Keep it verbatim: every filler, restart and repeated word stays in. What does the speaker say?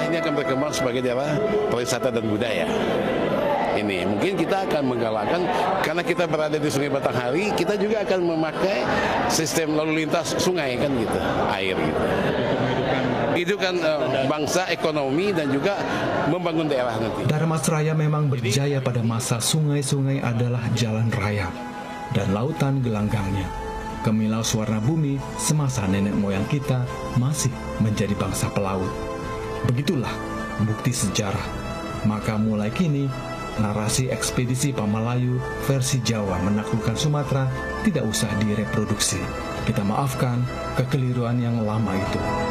ini akan berkembang sebagai daerah pariwisata dan budaya. Ini mungkin kita akan menggalakkan, karena kita berada di Sungai Batanghari, kita juga akan memakai sistem lalu lintas sungai kan gitu, air gitu. Itu kan uh, bangsa, ekonomi, dan juga membangun daerah nanti. Darmasraya memang berjaya pada masa sungai-sungai adalah jalan raya dan lautan gelanggangnya. Kemilau warna bumi semasa nenek moyang kita masih menjadi bangsa pelaut. Begitulah bukti sejarah. Maka mulai kini, narasi ekspedisi Pamalayu versi Jawa menaklukkan Sumatera tidak usah direproduksi. Kita maafkan kekeliruan yang lama itu.